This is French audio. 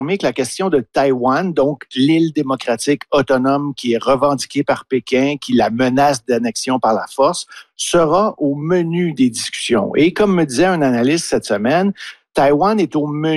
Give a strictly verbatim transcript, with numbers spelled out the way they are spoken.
que la question de Taïwan, donc l'île démocratique autonome qui est revendiquée par Pékin, qui la menace d'annexion par la force, sera au menu des discussions. Et comme me disait un analyste cette semaine, Taïwan est au menu